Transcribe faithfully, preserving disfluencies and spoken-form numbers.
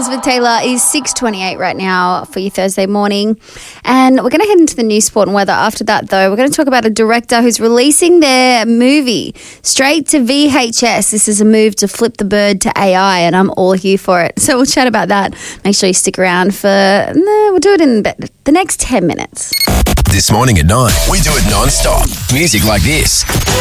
Elizabeth Taylor is six twenty-eight right now for your Thursday morning. And we're going to head into the news, sport and weather. After that, though, we're going to talk about a director who's releasing their movie straight to V H S. This is a move to flip the bird to A I, and I'm all here for it. So we'll chat about that. Make sure you stick around for, no, we'll do it in the next ten minutes. This morning at nine, we do it non-stop. Music like this.